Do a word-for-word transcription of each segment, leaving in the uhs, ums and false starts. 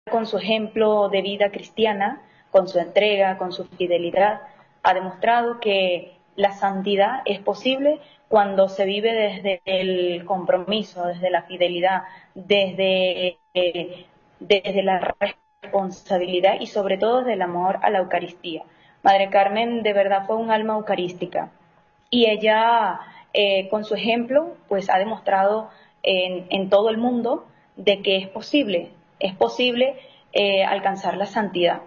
con su ejemplo de vida cristiana, con su entrega, con su fidelidad, ha demostrado que la santidad es posible cuando se vive desde el compromiso, desde la fidelidad, desde, eh, desde la responsabilidad y sobre todo desde el amor a la Eucaristía. Madre Carmen de verdad fue un alma eucarística y ella eh, con su ejemplo pues ha demostrado en, en todo el mundo de que es posible, es posible eh, alcanzar la santidad.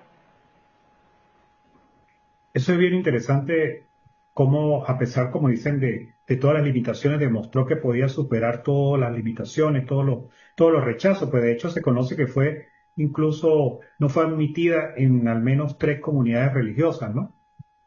Eso es bien interesante, cómo a pesar, como dicen, de, de todas las limitaciones, demostró que podía superar todas las limitaciones, todos los, todos los rechazos, pues de hecho se conoce que fue incluso, no fue admitida en al menos tres comunidades religiosas, ¿no?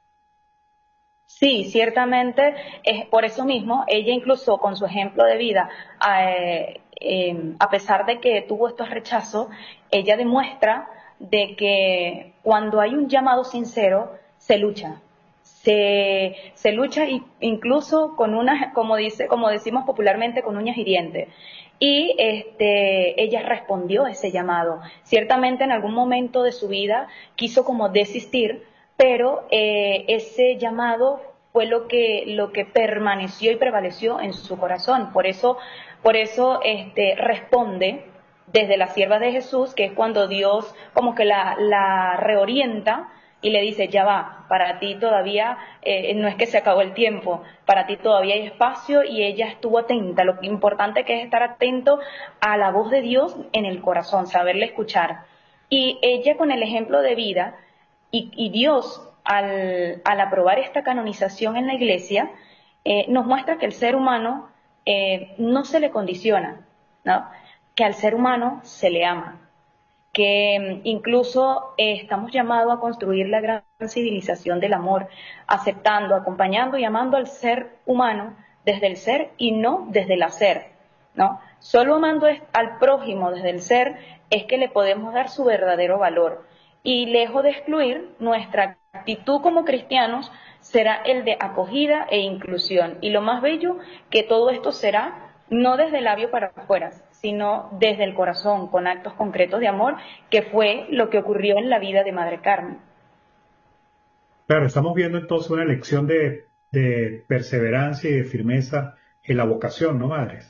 Sí, ciertamente, es por eso mismo, ella incluso con su ejemplo de vida, eh, eh, a pesar de que tuvo estos rechazos, ella demuestra de que cuando hay un llamado sincero, se lucha. Se, se lucha y incluso con unas, como dice, como decimos popularmente, con uñas y dientes. Y este, ella respondió a ese llamado. Ciertamente en algún momento de su vida quiso como desistir, pero eh, ese llamado fue lo que, lo que permaneció y prevaleció en su corazón. Por eso, por eso este, responde desde la sierva de Jesús, que es cuando Dios como que la, la reorienta y le dice, ya va, para ti todavía eh, no es que se acabó el tiempo, para ti todavía hay espacio y ella estuvo atenta. Lo importante que es estar atento a la voz de Dios en el corazón, saberle escuchar. Y ella con el ejemplo de vida y, y Dios al, al, aprobar esta canonización en la Iglesia, eh, nos muestra que el ser humano eh, no se le condiciona, ¿no? Que al ser humano se le ama, que incluso eh, estamos llamados a construir la gran civilización del amor, aceptando, acompañando y amando al ser humano desde el ser y no desde el hacer, ¿no? Solo amando al prójimo desde el ser es que le podemos dar su verdadero valor. Y lejos de excluir, nuestra actitud como cristianos será el de acogida e inclusión. Y lo más bello, que todo esto será no desde el labio para afuera, sino desde el corazón, con actos concretos de amor, que fue lo que ocurrió en la vida de Madre Carmen. Claro, estamos viendo entonces una lección de, de perseverancia y de firmeza en la vocación, ¿no, madres?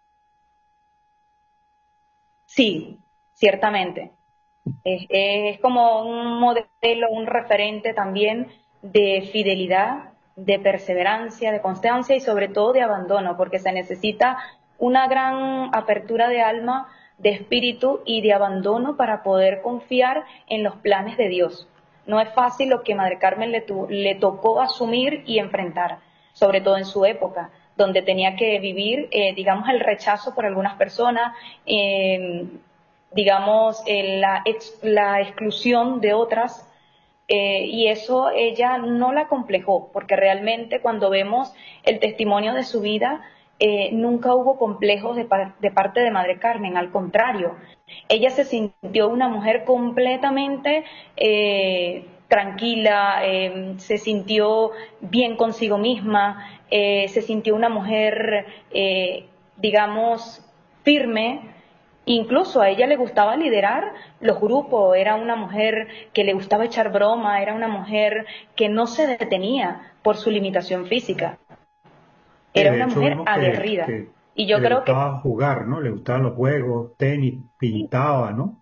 Sí, ciertamente. Es, es como un modelo, un referente también de fidelidad, de perseverancia, de constancia y sobre todo de abandono, porque se necesita una gran apertura de alma, de espíritu y de abandono para poder confiar en los planes de Dios. No es fácil lo que Madre Carmen le, tu, le tocó asumir y enfrentar, sobre todo en su época, donde tenía que vivir, eh, digamos, el rechazo por algunas personas, eh, digamos, eh, la, ex, la exclusión de otras, eh, y eso ella no la complejó, porque realmente cuando vemos el testimonio de su vida, eh, nunca hubo complejos de, par de parte de Madre Carmen, al contrario, ella se sintió una mujer completamente eh, tranquila, eh, se sintió bien consigo misma, eh, se sintió una mujer, eh, digamos, firme. Incluso a ella le gustaba liderar los grupos, era una mujer que le gustaba echar broma, era una mujer que no se detenía por su limitación física, Sí, era de una hecho mujer vimos que, aguerrida. que, Y que yo le creo que gustaba jugar, ¿no? Le gustaban los juegos, tenis, pintaba, ¿no?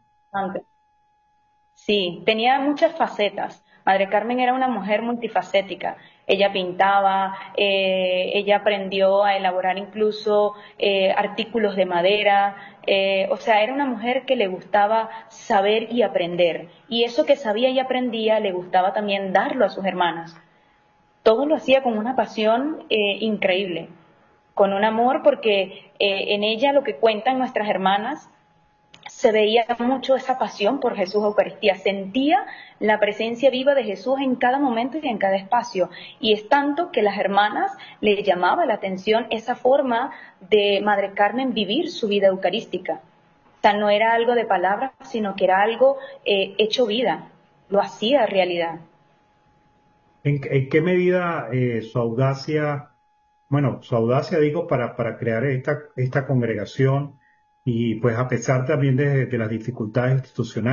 sí, tenía muchas facetas. Madre Carmen era una mujer multifacética. Ella pintaba, eh, ella aprendió a elaborar incluso eh, artículos de madera. Eh, o sea, era una mujer que le gustaba saber y aprender. Y eso que sabía y aprendía le gustaba también darlo a sus hermanas. Todo lo hacía con una pasión eh, increíble, con un amor, porque eh, en ella lo que cuentan nuestras hermanas se veía mucho esa pasión por Jesús Eucaristía, sentía la presencia viva de Jesús en cada momento y en cada espacio. Y es tanto que las hermanas le llamaba la atención esa forma de Madre Carmen vivir su vida eucarística. O sea, no era algo de palabras, sino que era algo eh, hecho vida, lo hacía realidad. ¿En, en qué medida eh, su audacia, bueno, su audacia digo para, para crear esta, esta congregación Y pues a pesar también de, de las dificultades institucionales,